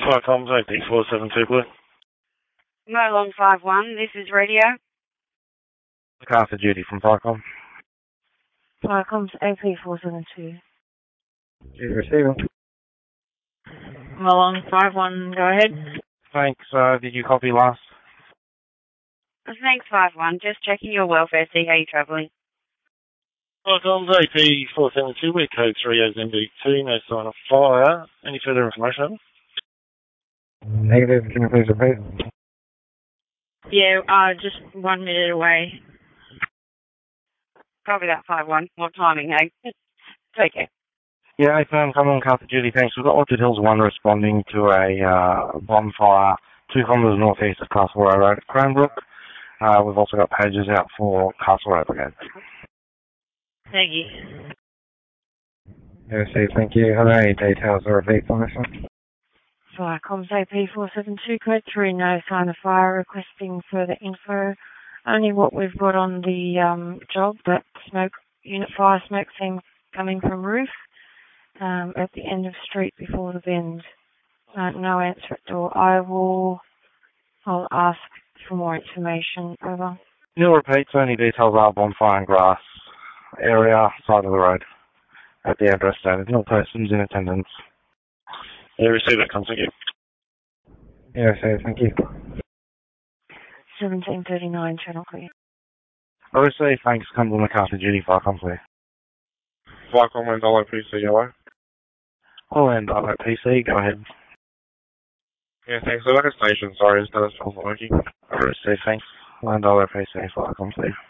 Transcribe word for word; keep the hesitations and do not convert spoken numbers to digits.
Viacom's A P four seven two, Blue. Molong five one, this is radio. MacArthur Judy from Viacom. Viacom's A P four seven two. Judy receiving. Molong five one, go ahead. Thanks, uh, did you copy last? Thanks five one, just checking your welfare, see how you're travelling. Viacom's A P four seven two, we're code three as M B two, no sign of fire. Any further information? Negative, can you please repeat? Yeah, uh, just one minute away. Copy that five one, what timing, hey? Take care. Yeah, I found someone MacArthur Judy, thanks. We've got Orchard Hills one responding to a uh, bonfire two kilometres northeast of Castle Road Road at Cranbrook. Uh, we've also got pages out for Castle Road Brigade. Thank you. Yeah, see, thank you. Are there any details or repeats on this one? Viacom's A P four seven two, code three, no sign of fire, requesting further info. Only what we've got on the um, job, that smoke, unit fire smoke seems coming from roof um, at the end of street before the bend. Uh, no answer at door. I will, I'll ask for more information. Over. No repeats, only details are bonfire and grass area, side of the road, at the address stated. No persons in attendance. Yeah, receive that, thank you. Yeah, receive, thank you. seventeen thirty-nine, channel clear. I receive, thanks, Cumberland MacArthur Judy, Viacom, please. Viacom and Dollar P C, hello? Oh, and Dollar P C, go ahead. Yeah, thanks. So like a station, sorry, his telephone wasn't working. I receive, thanks. One dollar P C, Viacom, please.